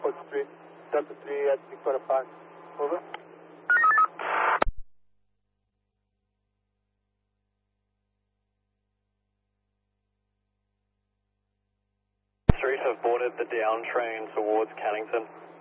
Airport Street, Delta 3 at 345. Over. Street have boarded the down train towards Cannington.